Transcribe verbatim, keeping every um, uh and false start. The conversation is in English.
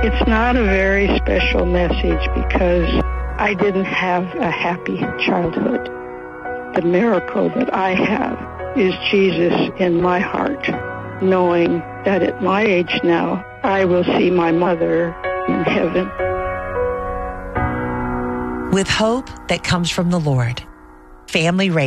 It's not a very special message because I didn't have a happy childhood. The miracle that I have is Jesus in my heart, knowing that at my age now, I will see my mother in heaven. With hope that comes from the Lord. Family Radio.